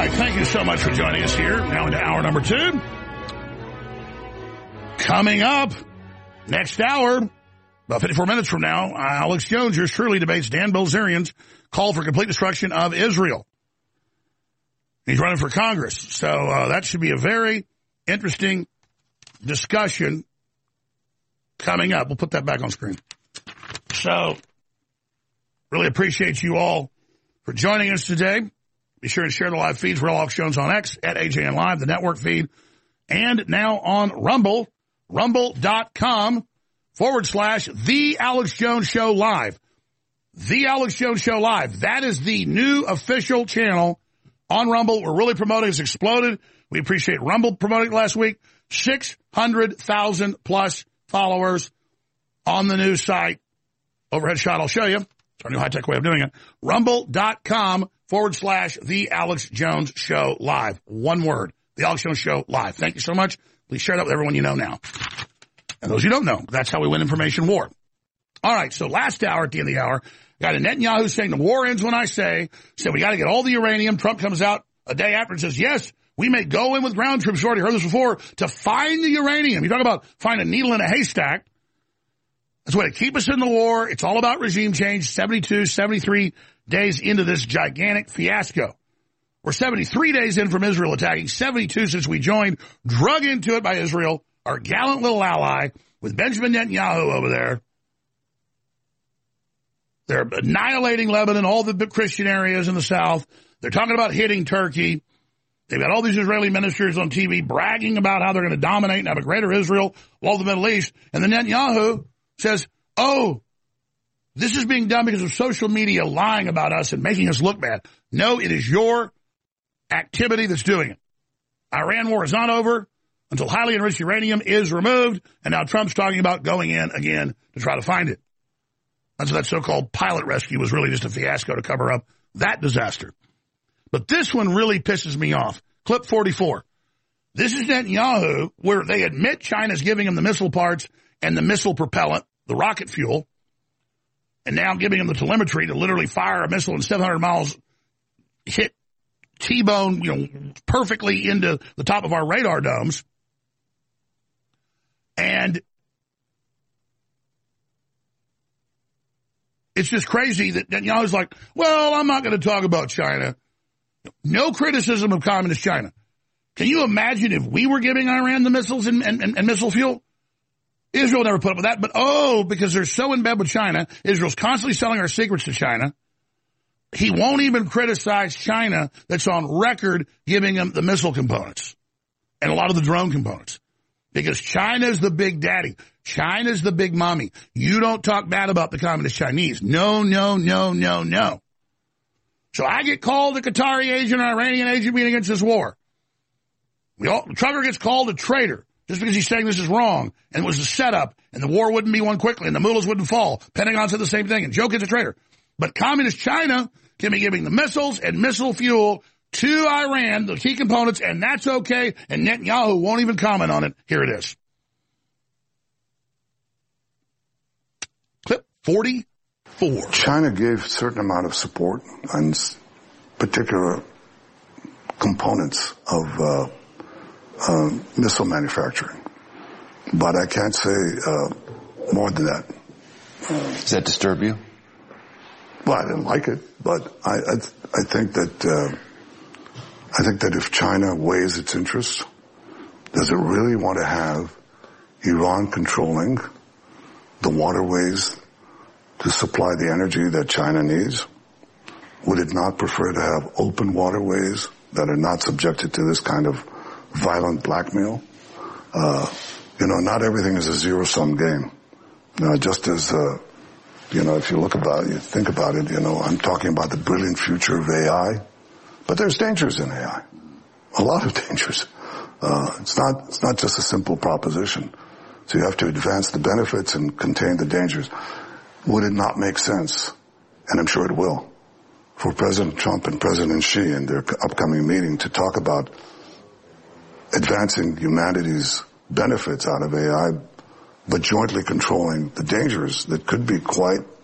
right, thank you so much for joining us here. Now into hour number 2. Coming up next hour, about 54 minutes from now, Alex Jones, yours truly, debates Dan Bilzerian's call for complete destruction of Israel. He's running for Congress. So that should be a very interesting discussion coming up. We'll put that back on screen. So really appreciate you all for joining us today. Be sure to share the live feeds for Alex Jones on X, at AJN Live, the network feed, and now on Rumble, rumble.com/The Alex Jones Show Live. The Alex Jones Show Live. That is the new official channel on Rumble. We're really promoting. It's exploded. We appreciate Rumble promoting it last week. 600,000 plus followers on the new site. Overhead shot, I'll show you. It's our new high-tech way of doing it. Rumble.com/The Alex Jones Show Live. One word. The Alex Jones Show Live. Thank you so much. Please share that with everyone you know now. And those you don't know. That's how we win information war. All right, so last hour, at the end of the hour, got a Netanyahu saying the war ends when I say, said we got to get all the uranium. Trump comes out a day after and says, yes, we may go in with ground troops. You already heard this before, to find the uranium. You talk about find a needle in a haystack. That's what to keep us in the war. It's all about regime change. 72, 73 days into this gigantic fiasco. We're 73 days in from Israel attacking, 72 since we joined, drug into it by Israel, our gallant little ally, with Benjamin Netanyahu over there. They're annihilating Lebanon, all the Christian areas in the south. They're talking about hitting Turkey. They've got all these Israeli ministers on TV bragging about how they're going to dominate and have a greater Israel, all the Middle East. And then Netanyahu says, oh, this is being done because of social media lying about us and making us look bad. No, it is your activity that's doing it. Iran war is not over until highly enriched uranium is removed, and now Trump's talking about going in again to try to find it. That's that so-called pilot rescue was really just a fiasco to cover up that disaster. But this one really pisses me off. Clip 44. This is Netanyahu, where they admit China's giving him the missile parts and the missile propellant, the rocket fuel, and now giving him the telemetry to literally fire a missile in 700 miles, hit T-bone, perfectly into the top of our radar domes. And it's just crazy that Netanyahu's like, well, I'm not going to talk about China. No criticism of communist China. Can you imagine if we were giving Iran the missiles and missile fuel? Israel never put up with that, but because they're so in bed with China, Israel's constantly selling our secrets to China. He won't even criticize China that's on record giving them the missile components and a lot of the drone components. Because China's the big daddy. China's the big mommy. You don't talk bad about the communist Chinese. No, no, no, no, no. So I get called a Qatari agent, an Iranian agent being against this war. Trucker gets called a traitor just because he's saying this is wrong and it was a setup and the war wouldn't be won quickly and the mullahs wouldn't fall. Pentagon said the same thing and Joe Kidd's a traitor. But communist China can be giving the missiles and missile fuel to Iran, the key components, and that's okay. And Netanyahu won't even comment on it. Here it is. Clip 44. China gave a certain amount of support on particular components of missile manufacturing. But I can't say more than that. Does that disturb you? Well, I didn't like it, but I think that if China weighs its interests, does it really want to have Iran controlling the waterways to supply the energy that China needs? Would it not prefer to have open waterways that are not subjected to this kind of violent blackmail? Not everything is a zero-sum game. Just as, if you think about it, I'm talking about the brilliant future of AI, but there's dangers in AI. A lot of dangers. It's not just a simple proposition. So you have to advance the benefits and contain the dangers. Would it not make sense, and I'm sure it will, for President Trump and President Xi in their upcoming meeting to talk about advancing humanity's benefits out of AI, but jointly controlling the dangers that could be quite